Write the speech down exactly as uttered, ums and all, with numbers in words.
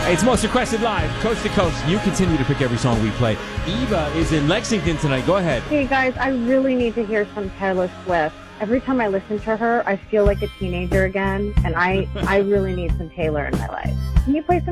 It's Most Requested Live, coast to coast. You continue to pick every song we play. Eva is in Lexington tonight. Go ahead. Hey guys, I really need to hear some Taylor Swift. Every time I listen to her, I feel like a teenager again, and I, I really need some Taylor in my life. Can you play some